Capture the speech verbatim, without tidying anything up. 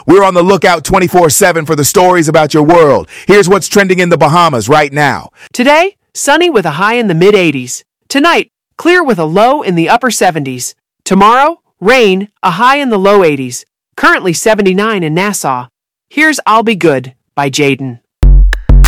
We're on the lookout twenty-four seven for the stories about your world. Here's what's trending in the Bahamas right now. Today, sunny with a high in the mid eighties. Tonight, clear with a low in the upper seventies. Tomorrow, rain, a high in the low eighties. Currently seventy-nine in Nassau. Here's I'll Be Good by Jaden.